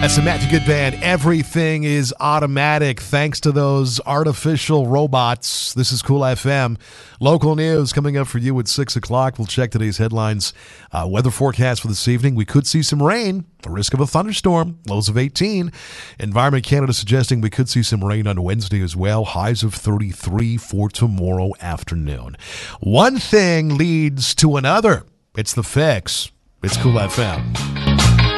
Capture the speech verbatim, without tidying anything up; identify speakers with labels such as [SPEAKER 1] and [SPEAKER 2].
[SPEAKER 1] That's the Matthew Good Band. Everything is automatic thanks to those artificial robots. This is Cool F M. Local news coming up for you at six o'clock. We'll check today's headlines. Uh, weather forecast for this evening. We could see some rain. The risk of a thunderstorm. Lows of eighteen. Environment Canada suggesting we could see some rain on Wednesday as well. Highs of thirty-three for tomorrow afternoon. One thing leads to another. It's The Fix. It's Cool F M.